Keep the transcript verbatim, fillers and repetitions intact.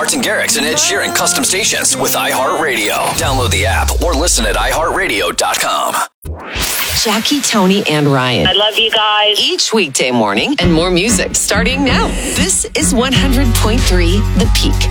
Martin Garrix and Ed Sheeran custom stations with iHeartRadio. Download the app or listen at i heart radio dot com. Jackie, Tony, and Ryan. I love you guys. Each weekday morning and more music starting now. This is one hundred point three The Peak.